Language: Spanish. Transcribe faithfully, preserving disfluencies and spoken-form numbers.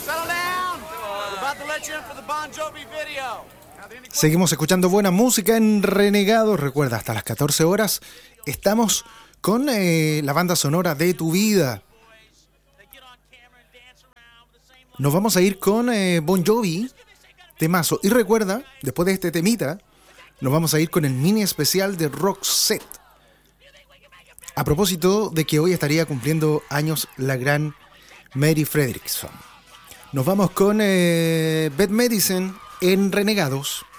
Seguimos escuchando buena música en Renegados. Recuerda, hasta las catorce horas estamos con eh, la banda sonora de tu vida. Nos vamos a ir con eh, Bon Jovi, temazo. Y recuerda, después de este temita, nos vamos a ir con el mini especial de Roxette. A propósito de que hoy estaría cumpliendo años la gran Mary Fredriksson. Nos vamos con eh, Bad Medicine en Renegados.